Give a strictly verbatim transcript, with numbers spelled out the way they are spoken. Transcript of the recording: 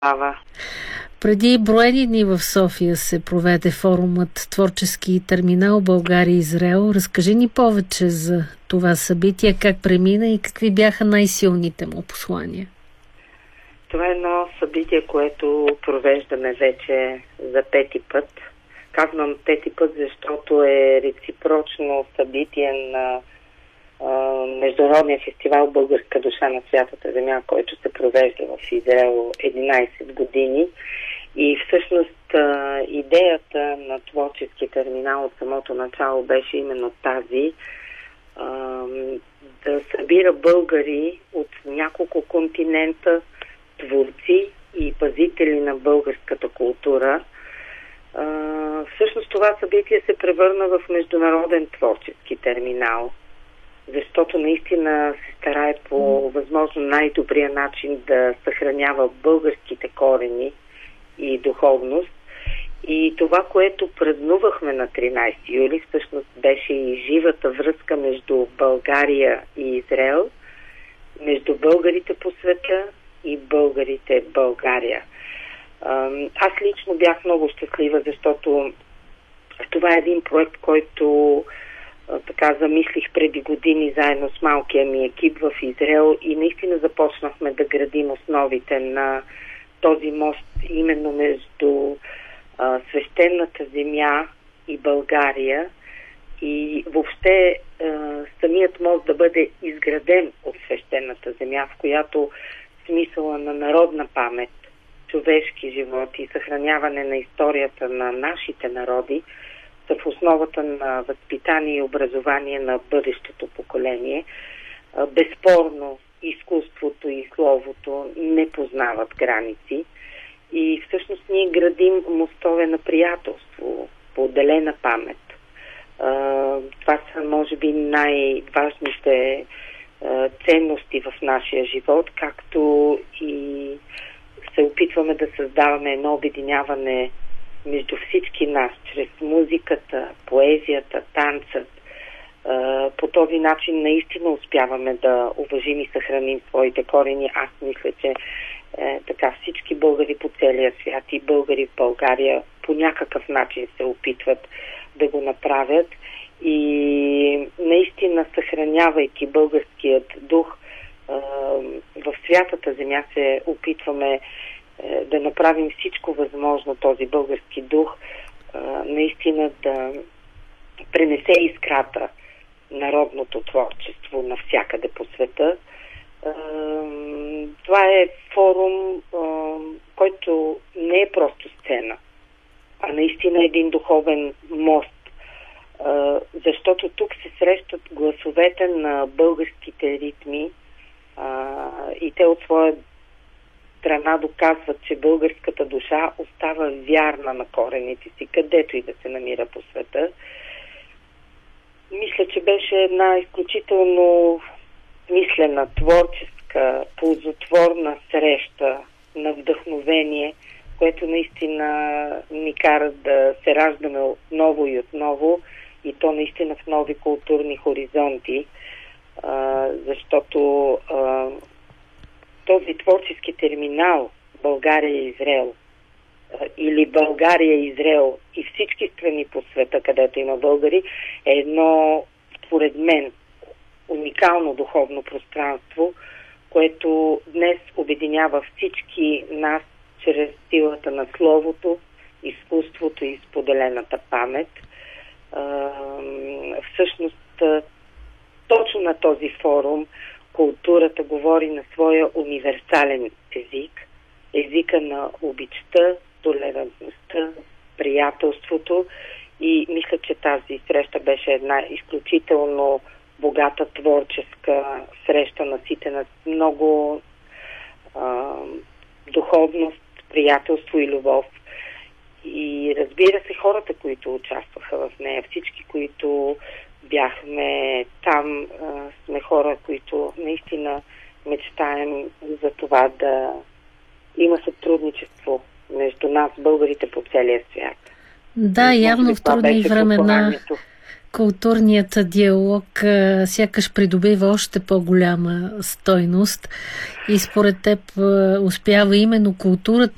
Ава. Преди броени дни в София се проведе форумът Творчески терминал България-Израел. Разкажи ни повече за това събитие, как премина и какви бяха най-силните му послания. Това е едно събитие, което провеждаме вече за пети път. Казвам пети път, защото е реципрочно събитие на а, Международния фестивал Българска душа на святата земя, който се провежда в Израел единайсет години. И всъщност а, идеята на Творчески терминал от самото начало беше именно тази, а, да събира българи от няколко континента, творци и пазители на българската култура. А, всъщност това събитие се превърна в международен творчески терминал, защото наистина се старае по възможно най-добрия начин да съхранява българските корени и духовност. И това, което празнувахме на тринайсети юли, всъщност беше и живата връзка между България и Израел, между българите по света и българите в България. Аз лично бях много щастлива, защото това е един проект, който така замислих преди години заедно с малкия ми екип в Израел и наистина започнахме да градим основите на този мост именно между а, свещената земя и България и въобще а, самият мост да бъде изграден от свещената земя, в която смисъла на народна памет, човешки живот и съхраняване на историята на нашите народи са в основата на възпитание и образование на бъдещото поколение. Безспорно, изкуството и словото не познават граници и всъщност ние градим мостове на приятелство, поделена памет. Това са, може би, най-важните ценности в нашия живот, както и се опитваме да създаваме едно обединяване между всички нас, чрез музиката, поезията, танцът. По този начин наистина успяваме да уважим и съхраним своите корени. Аз мисля, че е, така всички българи по целия свят и българи в България по някакъв начин се опитват да го направят. И наистина, съхранявайки българският дух, е, в святата земя се опитваме е, да направим всичко възможно този български дух е, наистина да пренесе искрата народното творчество навсякъде по света. Това е форум, който не е просто сцена, а наистина един духовен мост, защото тук се срещат гласовете на българските ритми и те от своя страна доказват, че българската душа остава вярна на корените си, където и да се намира по света. Мисля, че беше една изключително мислена, творческа, ползотворна среща на вдъхновение, което наистина ни кара да се раждаме отново и отново и то наистина в нови културни хоризонти, а, защото а, този творчески терминал България и Израел или България и Израел и всички страни по света, където има българи, е едно, според мен, уникално духовно пространство, което днес обединява всички нас чрез силата на словото, изкуството и споделената памет. Всъщност, точно на този форум културата говори на своя универсален език, езика на обичта, толерантността, приятелството и мисля, че тази среща беше една изключително богата творческа среща, наситена много а, духовност, приятелство и любов. И разбира се, хората, които участваха в нея, всички, които бяхме там, а, сме хора, които наистина мечтаем за това да има сътрудничество между нас, българите по целия свят. Да, и явно в трудни времена културният диалог а, сякаш придобива още по-голяма стойност и според теб а, успява именно културата